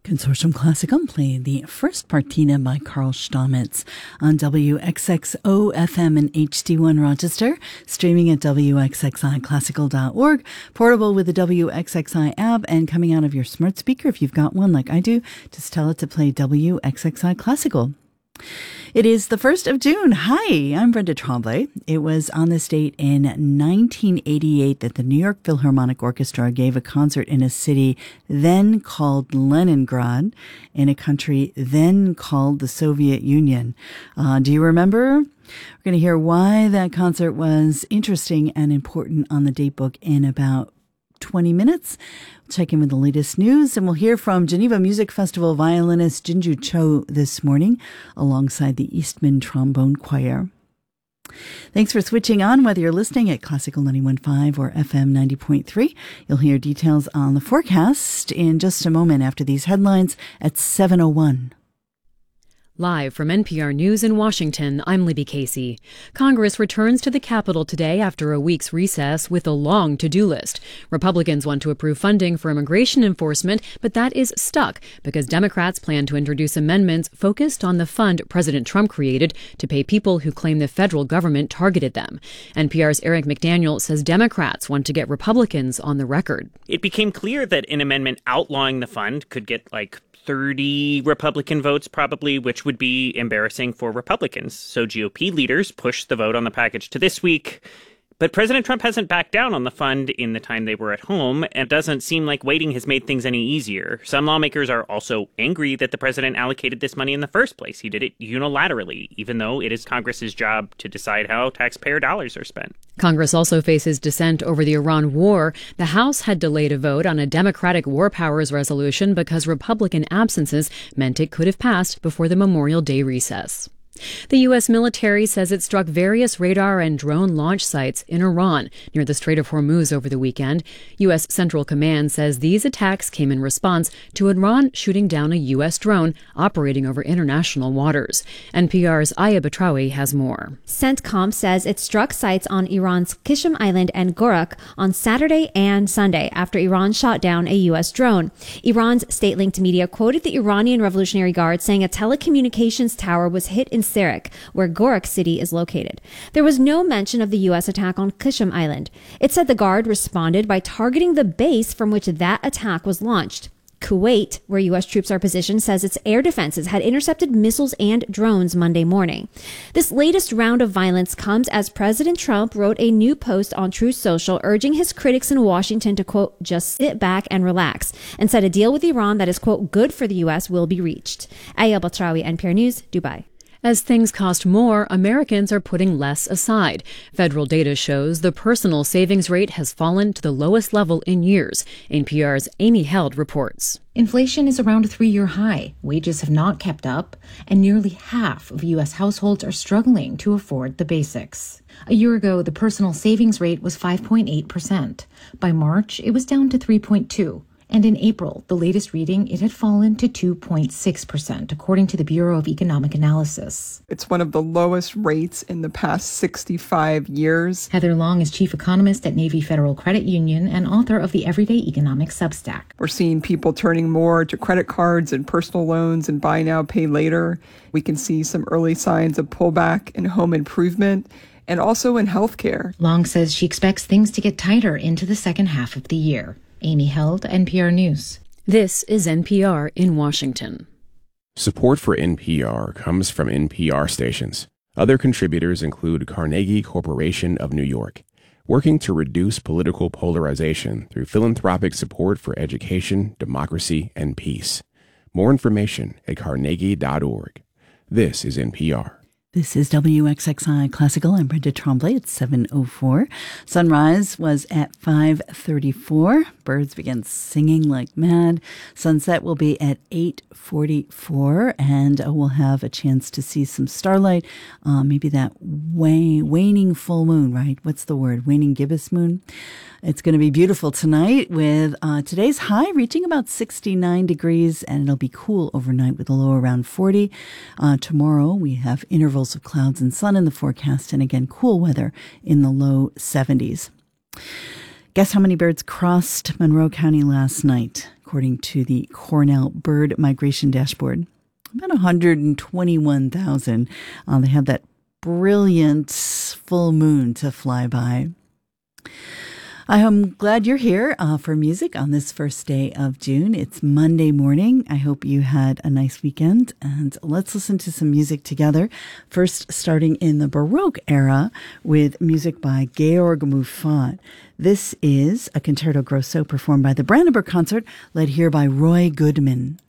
Consortium Classicum played the first Partina by Karl Stamets on WXXO FM and HD1 Rochester, streaming at WXXIClassical.org, portable with the WXXI app, and coming out of your smart speaker if you've got one like I do. Just tell it to play WXXI Classical. It is the 1st of June. Hi, I'm Brenda Tremblay. It was on this date in 1988 that the New York Philharmonic Orchestra gave a concert in a city then called Leningrad, in a country then called the Soviet Union. Do you remember? We're going to hear why that concert was interesting and important on the date book in about 20 minutes. We'll check in with the latest news, and we'll hear from Geneva Music Festival violinist Jinju Cho this morning alongside the Eastman Trombone Choir. Thanks for switching on, whether you're listening at Classical 91.5 or FM 90.3. You'll hear details on the forecast in just a moment after these headlines at 7:01. Live from NPR News in Washington, I'm Libby Casey. Congress returns to the Capitol today after a week's recess with a long to-do list. Republicans want to approve funding for immigration enforcement, but that is stuck because Democrats plan to introduce amendments focused on the fund President Trump created to pay people who claim the federal government targeted them. NPR's Eric McDaniel says Democrats want to get Republicans on the record. It became clear that an amendment outlawing the fund could get 30 Republican votes probably, which would be embarrassing for Republicans. So GOP leaders pushed the vote on the package to this week. But President Trump hasn't backed down on the fund in the time they were at home, and it doesn't seem like waiting has made things any easier. Some lawmakers are also angry that the president allocated this money in the first place. He did it unilaterally, even though it is Congress's job to decide how taxpayer dollars are spent. Congress also faces dissent over the Iran war. The House had delayed a vote on a Democratic war powers resolution because Republican absences meant it could have passed before the Memorial Day recess. The U.S. military says it struck various radar and drone launch sites in Iran near the Strait of Hormuz over the weekend. U.S. Central Command says these attacks came in response to Iran shooting down a U.S. drone operating over international waters. NPR's Aya Batrawi has more. CENTCOM says it struck sites on Iran's Qishm Island and Gorak on Saturday and Sunday after Iran shot down a U.S. drone. Iran's state-linked media quoted the Iranian Revolutionary Guard saying a telecommunications tower was hit in Sarak, where Gorak City is located. There was no mention of the U.S. attack on Qishm Island. It said the Guard responded by targeting the base from which that attack was launched. Kuwait, where U.S. troops are positioned, says its air defenses had intercepted missiles and drones Monday morning. This latest round of violence comes as President Trump wrote a new post on Truth Social urging his critics in Washington to, quote, just sit back and relax, and said a deal with Iran that is, quote, good for the U.S. will be reached. Aya Batrawi, NPR News, Dubai. As things cost more, Americans are putting less aside. Federal data shows the personal savings rate has fallen to the lowest level in years. NPR's Amy Held reports. Inflation is around a 3-year high. Wages have not kept up, and nearly half of U.S. households are struggling to afford the basics. A year ago, the personal savings rate was 5.8%. By March, it was down to 3.2%. And in April, the latest reading, it had fallen to 2.6%, according to the Bureau of Economic Analysis. It's one of the lowest rates in the past 65 years. Heather Long is chief economist at Navy Federal Credit Union and author of the Everyday Economics Substack. We're seeing people turning more to credit cards and personal loans and buy now, pay later. We can see some early signs of pullback in home improvement and also in healthcare. Long says she expects things to get tighter into the second half of the year. Amy Held, NPR News. This is NPR in Washington. Support for NPR comes from NPR stations. Other contributors include Carnegie Corporation of New York, working to reduce political polarization through philanthropic support for education, democracy, and peace. More information at carnegie.org. This is NPR. This is WXXI Classical. I'm Brenda Tremblay. It's 7:04. Sunrise was at 5:34. Birds began singing like mad. Sunset will be at 8:44, and we'll have a chance to see some starlight. Maybe that waning full moon, right? What's the word? Waning gibbous moon. It's going to be beautiful tonight with today's high reaching about 69 degrees, and it'll be cool overnight with a low around 40. Tomorrow we have intervals of clouds and sun in the forecast, and again, cool weather in the low 70s. Guess how many birds crossed Monroe County last night, according to the Cornell Bird Migration Dashboard? About 121,000. They have that brilliant full moon to fly by. I'm glad you're here for music on this first day of June. It's Monday morning. I hope you had a nice weekend, and let's listen to some music together. First, starting in the Baroque era with music by Georg Muffat. This is a concerto grosso performed by the Brandenburg Concert, led here by Roy Goodman.